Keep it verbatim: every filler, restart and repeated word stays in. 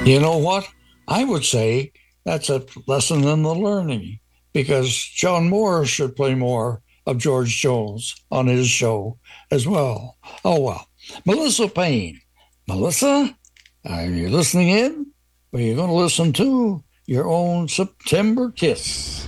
You know what? I would say that's a lesson in the learning because John Moore should play more of George Jones on his show as well. Oh, well. Melissa Payne. Melissa, are you listening in? Are you going to listen to your own September Kiss?